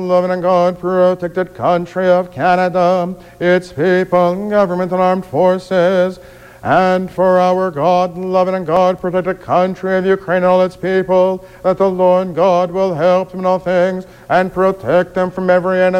loving and God-protected country of Canada, its people, government, and armed forces, and for our God-loving and God-protected country of Ukraine and all its people, that the Lord God will help them in all things and protect them from every enemy.